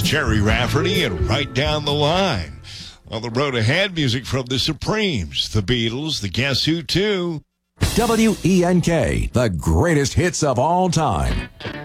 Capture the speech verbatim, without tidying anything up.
Jerry Rafferty and Right Down the Line. On the road ahead, music from the Supremes, the Beatles, the Guess Who too. W E N K, the greatest hits of all time.